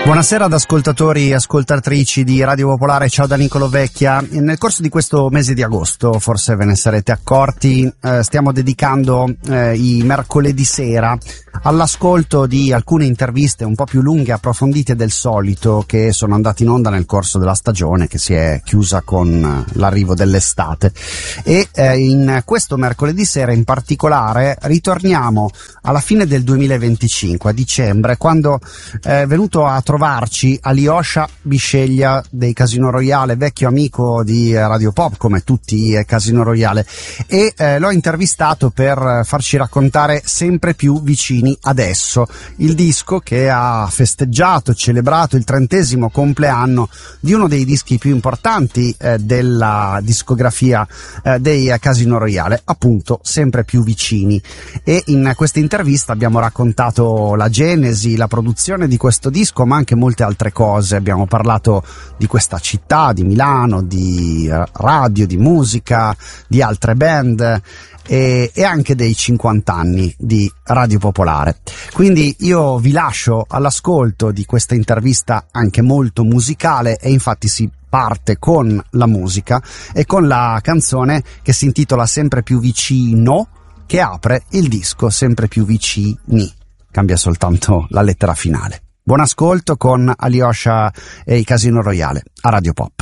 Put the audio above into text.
Buonasera ad ascoltatori e ascoltatrici di Radio Popolare, ciao da Nicolo Vecchia. Nel corso di questo mese di agosto, forse ve ne sarete accorti, stiamo dedicando i mercoledì sera all'ascolto di alcune interviste un po' più lunghe e approfondite del solito che sono andate in onda nel corso della stagione che si è chiusa con l'arrivo dell'estate. E in questo mercoledì sera in particolare ritorniamo alla fine del 2025, a dicembre, quando è venuto a trovarci Alyosha Bisceglia dei Casino Royale, vecchio amico di Radio Pop come tutti i Casino Royale, e l'ho intervistato per farci raccontare Sempre più vicini adesso, il disco che ha festeggiato e celebrato il 30° compleanno di uno dei dischi più importanti della discografia dei Casino Royale, appunto Sempre più vicini. E in questa intervista abbiamo raccontato la genesi, la produzione di questo disco, ma anche molte altre cose. Abbiamo parlato di questa città, di Milano, di radio, di musica, di altre band e anche dei 50 anni di Radio Popolare. Quindi io vi lascio all'ascolto di questa intervista anche molto musicale, e infatti si parte con la musica e con la canzone che si intitola Sempre più vicino, che apre il disco Sempre più vicini. Cambia soltanto la lettera finale. Buon ascolto con Alyosha e i Casino Royale a Radio Pop.